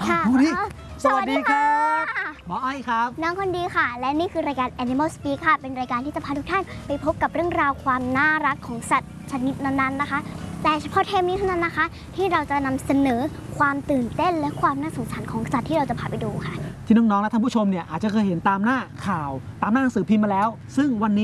ค่ะดูดิสวัสดีครับค่ะหมออ้อยครับน้องคนดีค่ะ และนี่คือรายการ Animal Speak ค่ะ เป็นรายการที่จะพาทุกท่านไปพบกับเรื่องราวความน่ารักของสัตว์ชนิดนั้นๆนะคะ แต่เฉพาะเทปนี้เท่านั้นนะคะ ที่เราจะนำเสนอความตื่นเต้นและความน่าสงสารของสัตว์ที่เราจะพาไปดูค่ะที่น้องๆและท่านผู้ชมเนี่ยอาจจะเคยเห็นตามหน้าข่าวตามหน้าหนังสือพิมพ์มาแล้ว ซึ่งวันนี้